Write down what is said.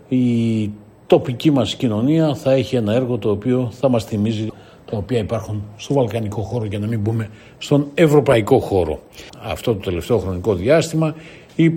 η τοπική μας κοινωνία θα έχει ένα έργο το οποίο θα μας θυμίζει τα οποία υπάρχουν στο βαλκανικό χώρο, για να μην μπούμε στον ευρωπαϊκό χώρο. Αυτό το τελευταίο χρονικό διάστημα